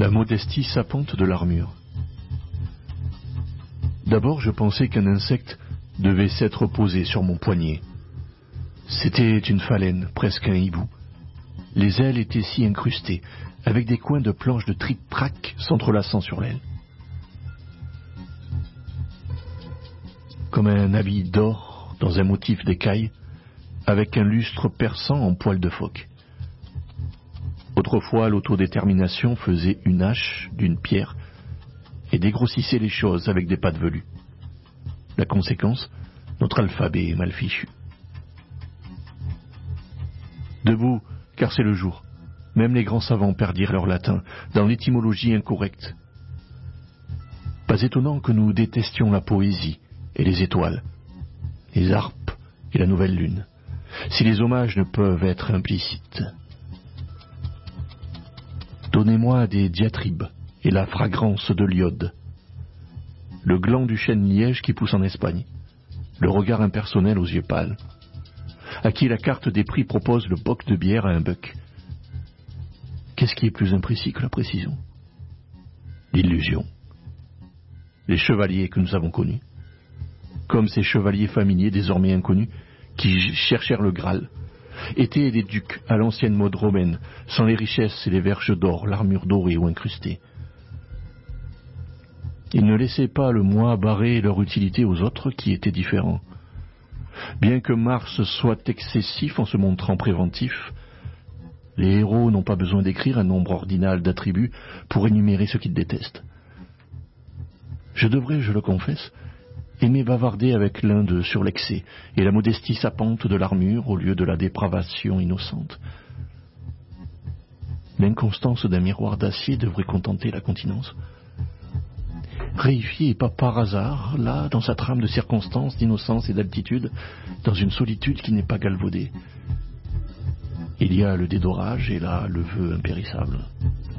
La modestie sapante de l'armure. D'abord, je pensais qu'un insecte devait s'être posé sur mon poignet. C'était une phalène, presque un hibou. Les ailes étaient si incrustées, avec des coins de planches de tric-trac s'entrelaçant sur l'aile. Comme un habit d'or dans un motif d'écaille, avec un lustre perçant en poil de phoque. Autrefois, l'autodétermination faisait une hache d'une pierre et dégrossissait les choses avec des pattes velues. La conséquence, notre alphabet est mal fichu. Debout, car c'est le jour. Même les grands savants perdirent leur latin dans l'étymologie incorrecte. Pas étonnant que nous détestions la poésie et les étoiles, les harpes et la nouvelle lune, si les hommages ne peuvent être implicites. Donnez-moi des diatribes et la fragrance de l'iode, le gland du chêne liège qui pousse en Espagne, le regard impersonnel aux yeux pâles, à qui la carte des prix propose le boc de bière à un buck. Qu'est-ce qui est plus imprécis que la précision? L'illusion. Les chevaliers que nous avons connus, comme ces chevaliers familiers désormais inconnus qui cherchèrent le Graal, étaient des ducs à l'ancienne mode romaine, sans les richesses et les verges d'or, l'armure dorée ou incrustée. Ils ne laissaient pas le moi barrer leur utilité aux autres qui étaient différents. Bien que Mars soit excessif en se montrant préventif, les héros n'ont pas besoin d'écrire un nombre ordinal d'attributs pour énumérer ce qu'ils détestent. Je devrais, je le confesse, aimer bavarder avec l'un d'eux sur l'excès et la modestie sapante de l'armure au lieu de la dépravation innocente. L'inconstance d'un miroir d'acier devrait contenter la continence. Réifié et pas par hasard, là, dans sa trame de circonstances, d'innocence et d'altitude, dans une solitude qui n'est pas galvaudée. Il y a le dédorage et là, le vœu impérissable.